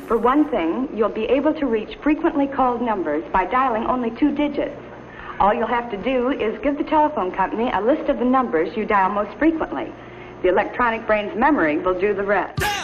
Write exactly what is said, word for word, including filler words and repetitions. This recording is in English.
For one thing, you'll be able to reach frequently called numbers by dialing only two digits. All you'll have to do is give the telephone company a list of the numbers you dial most frequently. The electronic brain's memory will do the rest.